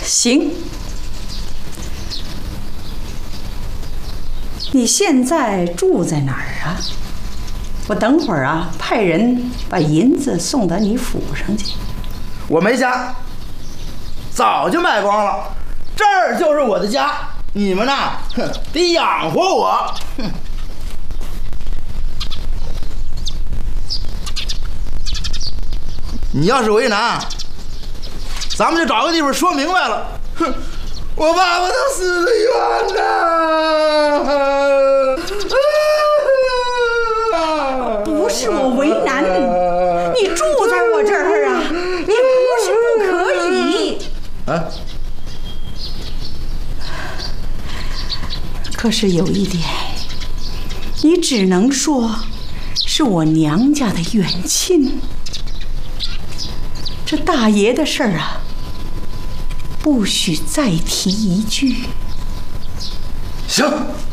行，你现在住在哪儿啊？我等会儿啊，派人把银子送到你府上去。 我没家，早就卖光了，这儿就是我的家。你们呐，得养活我。你要是为难，咱们就找个地方说明白了。哼，我爸爸都死得冤呐！ 不是我为难你，住在我这儿啊，也不是不可以。啊？可是有一点，你只能说是我娘家的远亲。这大爷的事儿啊，不许再提一句。 行。